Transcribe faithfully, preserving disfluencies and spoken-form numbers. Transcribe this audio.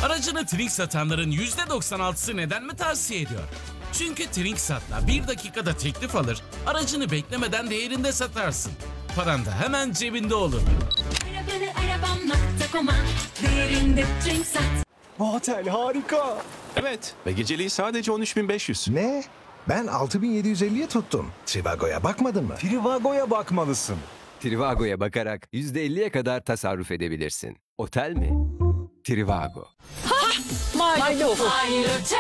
Aracını Trink satanların yüzde doksan altısı neden mi tavsiye ediyor? Çünkü Trinksat'la bir dakikada teklif alır, aracını beklemeden değerinde satarsın. Paran da hemen cebinde olur. Arabanı arabam nokta com'a değerinde Trinksat. Bu otel harika. Evet ve geceliği sadece on üç bin beş yüz. Ne? Ben altı bin yedi yüz elliye tuttum. Trivago'ya bakmadın mı? Trivago'ya bakmalısın. Trivago'ya bakarak yüzde elliye kadar tasarruf edebilirsin. Otel mi? Trivago. Ayrıca